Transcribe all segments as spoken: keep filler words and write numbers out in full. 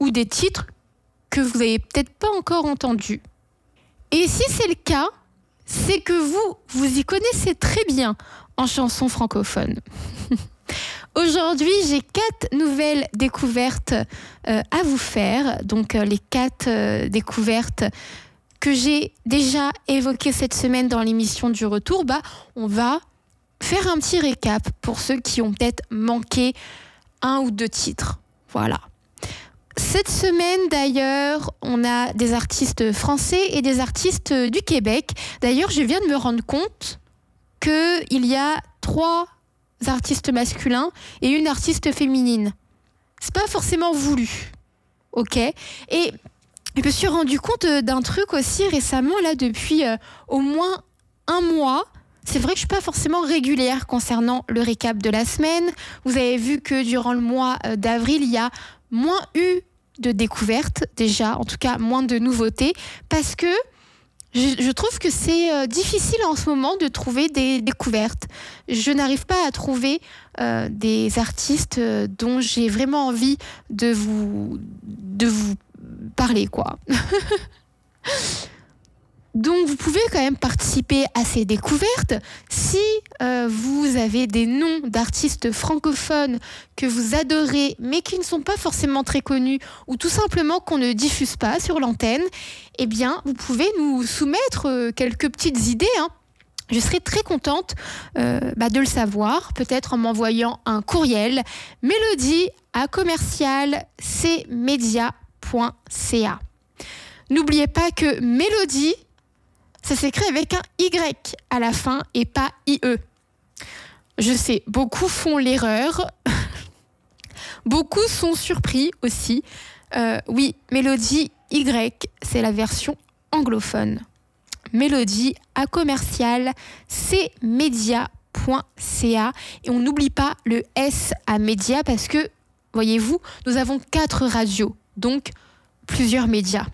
ou des titres que vous n'avez peut-être pas encore entendus. Et si c'est le cas, c'est que vous, vous y connaissez très bien en chansons francophones. Aujourd'hui, j'ai quatre nouvelles découvertes euh, à vous faire. Donc, euh, les quatre euh, découvertes que j'ai déjà évoquées cette semaine dans l'émission du retour, bah, on va faire un petit récap pour ceux qui ont peut-être manqué un ou deux titres. Voilà. Cette semaine, d'ailleurs, on a des artistes français et des artistes du Québec. D'ailleurs, je viens de me rendre compte qu'il y a trois artistes masculins et une artiste féminine. C'est pas forcément voulu, ok ? Et je me suis rendu compte d'un truc aussi récemment, là, depuis euh, au moins un mois. C'est vrai que je suis pas forcément régulière concernant le récap de la semaine. Vous avez vu que durant le mois d'avril, il y a moins eu de découvertes déjà, en tout cas moins de nouveautés, parce que je, je trouve que c'est euh, difficile en ce moment de trouver des découvertes. Je n'arrive pas à trouver euh, des artistes euh, dont j'ai vraiment envie de vous, de vous parler, quoi. Donc, vous pouvez quand même participer à ces découvertes. Si euh, vous avez des noms d'artistes francophones que vous adorez, mais qui ne sont pas forcément très connus, ou tout simplement qu'on ne diffuse pas sur l'antenne, eh bien, vous pouvez nous soumettre euh, quelques petites idées, hein. Je serais très contente euh, bah, de le savoir, peut-être en m'envoyant un courriel, mélodie à commercial c media point c a. N'oubliez pas que Mélodie, ça s'écrit avec un Y à la fin et pas I E. Je sais, beaucoup font l'erreur. Beaucoup sont surpris aussi. Euh, oui, Mélodie Y, c'est la version anglophone. Mélodie à commercial c media point c a. Et on n'oublie pas le S à média parce que, voyez-vous, nous avons quatre radios, donc plusieurs médias.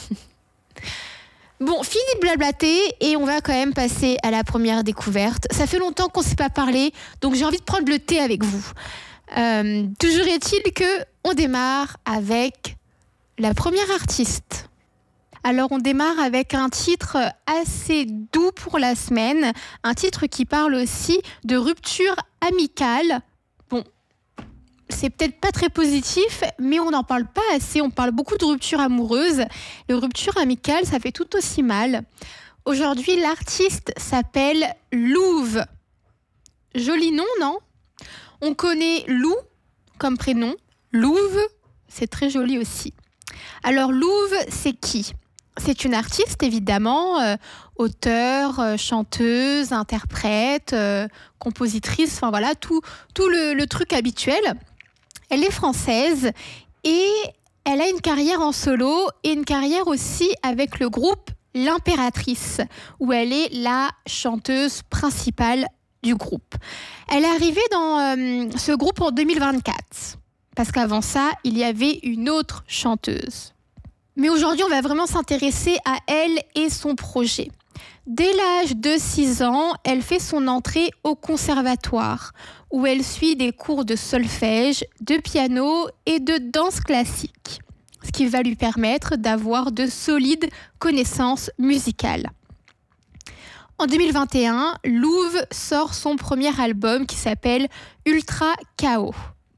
Bon, fini de blablater et on va quand même passer à la première découverte. Ça fait longtemps qu'on ne s'est pas parlé, donc j'ai envie de prendre le thé avec vous. Euh, toujours est-il qu'on démarre avec la première artiste. Alors on démarre avec un titre assez doux pour la semaine, un titre qui parle aussi de rupture amicale. Bon, c'est peut-être pas très positif, mais on n'en parle pas assez. On parle beaucoup de rupture amoureuse. Les ruptures amicales, ça fait tout aussi mal. Aujourd'hui, l'artiste s'appelle Louve. Joli nom, non ? On connaît Lou comme prénom. Louve, c'est très joli aussi. Alors, Louve, c'est qui ? C'est une artiste, évidemment, euh, auteure, euh, chanteuse, interprète, euh, compositrice, enfin voilà, tout, tout le, le truc habituel. Elle est française et elle a une carrière en solo et une carrière aussi avec le groupe L'Impératrice, où elle est la chanteuse principale du groupe. Elle est arrivée dans euh, ce groupe en deux mille vingt-quatre, parce qu'avant ça, il y avait une autre chanteuse. Mais aujourd'hui, on va vraiment s'intéresser à elle et son projet. Dès l'âge de six ans, elle fait son entrée au conservatoire, où elle suit des cours de solfège, de piano et de danse classique, ce qui va lui permettre d'avoir de solides connaissances musicales. En deux mille vingt et un, Louve sort son premier album qui s'appelle Ultra Chaos.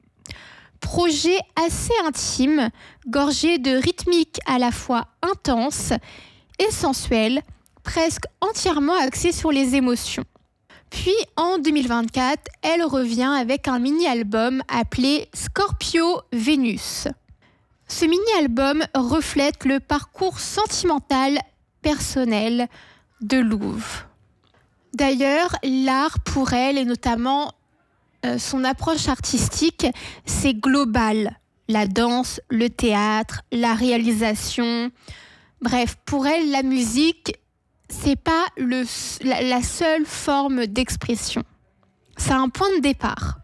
Projet assez intime, gorgé de rythmiques à la fois intenses et sensuelles, presque entièrement axé sur les émotions. Puis en deux mille vingt-quatre, elle revient avec un mini-album appelé Scorpio Vénus. Ce mini-album reflète le parcours sentimental personnel de Louve. D'ailleurs, l'art pour elle, et notamment euh, son approche artistique, c'est global. La danse, le théâtre, la réalisation. Bref, pour elle, la musique, c'est pas le, la, la seule forme d'expression. C'est un point de départ.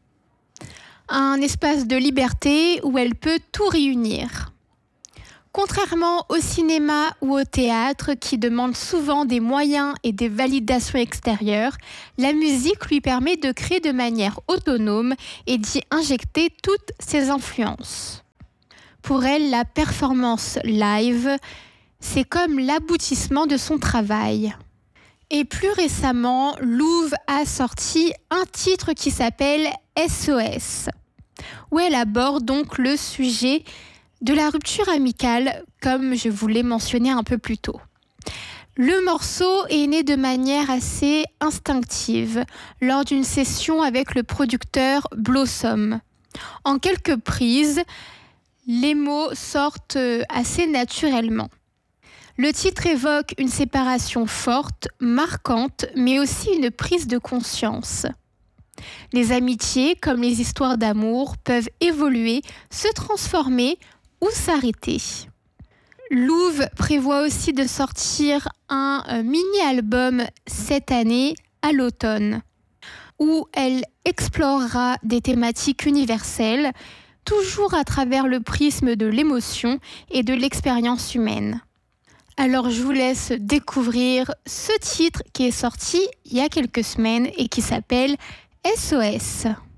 Un espace de liberté où elle peut tout réunir. Contrairement au cinéma ou au théâtre qui demandent souvent des moyens et des validations extérieures, la musique lui permet de créer de manière autonome et d'y injecter toutes ses influences. Pour elle, la performance live, c'est comme l'aboutissement de son travail. Et plus récemment, Louve a sorti un titre qui s'appelle S O S, où elle aborde donc le sujet de la rupture amicale, comme je vous l'ai mentionné un peu plus tôt. Le morceau est né de manière assez instinctive lors d'une session avec le producteur Blossom. En quelques prises, les mots sortent assez naturellement. Le titre évoque une séparation forte, marquante, mais aussi une prise de conscience. Les amitiés, comme les histoires d'amour, peuvent évoluer, se transformer ou s'arrêter. Louve prévoit aussi de sortir un mini-album cette année, à l'automne, où elle explorera des thématiques universelles, toujours à travers le prisme de l'émotion et de l'expérience humaine. Alors je vous laisse découvrir ce titre qui est sorti il y a quelques semaines et qui s'appelle S O S.